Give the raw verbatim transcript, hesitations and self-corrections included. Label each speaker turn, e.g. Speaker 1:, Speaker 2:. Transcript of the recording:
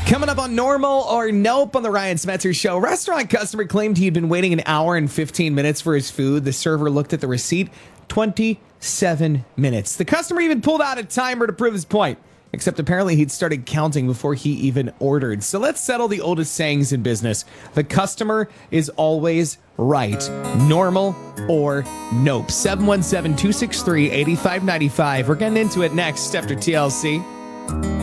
Speaker 1: Coming up on Normal or Nope on the Ryan Smetzer Show. Restaurant customer claimed he'd been waiting an hour and fifteen minutes for his food. The server looked at the receipt, twenty-seven minutes. The customer even pulled out a timer to prove his point, except apparently he'd started counting before he even ordered. So let's settle the oldest sayings in business. The customer is always right. Normal or Nope. seven one seven, two six three, eight five nine five. We're getting into it next after T L C.